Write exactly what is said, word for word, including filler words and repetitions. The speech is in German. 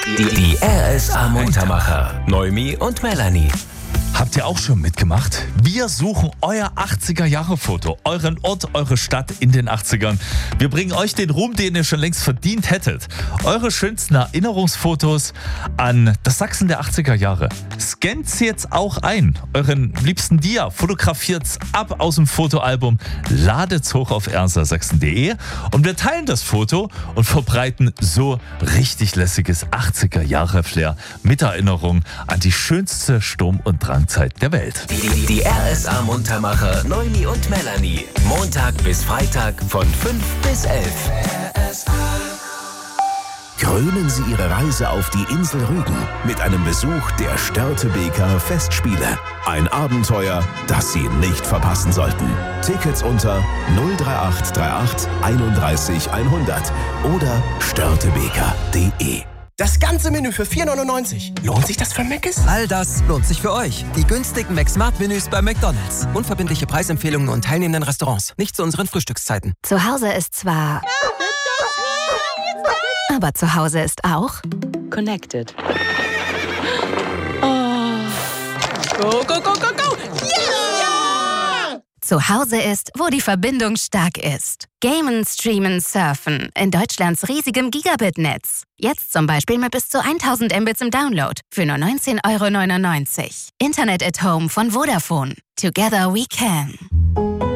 Die, die R S A Muntermacher, Noemi und Melanie. Habt ihr auch schon mitgemacht? Wir suchen euer achtziger-Jahre-Foto, euren Ort, eure Stadt in den achtzigern. Wir bringen euch den Ruhm, den ihr schon längst verdient hättet. Eure schönsten Erinnerungsfotos an das Sachsen der achtziger Jahre. Scannt's jetzt auch ein. Euren liebsten Dia, fotografiert's ab aus dem Fotoalbum, ladet's hoch auf r s a sachsen punkt d e und wir teilen das Foto und verbreiten so richtig lässiges achtziger-Jahre-Flair mit Erinnerung an die schönste Sturm- und Drangzeit der Welt. Die, die, die R S A Muntermacher, Noemi und Melanie. Montag bis Freitag von fünf bis elf. R S A. Krönen Sie Ihre Reise auf die Insel Rügen mit einem Besuch der Störtebeker Festspiele. Ein Abenteuer, das Sie nicht verpassen sollten. Tickets unter null drei acht drei acht einunddreißig hundert oder störtebeker punkt d e. Das ganze Menü für vier neunundneunzig. Lohnt sich das für Mc's? All das lohnt sich für euch. Die günstigen McSmart-Menüs bei McDonald's. Unverbindliche Preisempfehlungen und teilnehmenden Restaurants. Nicht zu unseren Frühstückszeiten. Zu Hause ist zwar... aber zu Hause ist auch... Connected. Oh. Go, go, go, go, go! Ja! Zu Hause ist, wo die Verbindung stark ist. Gamen, streamen, surfen. In Deutschlands riesigem Gigabit-Netz. Jetzt zum Beispiel mit bis zu tausend Mbits im Download. Für nur neunzehn Euro neunundneunzig. Internet at Home von Vodafone. Together we can.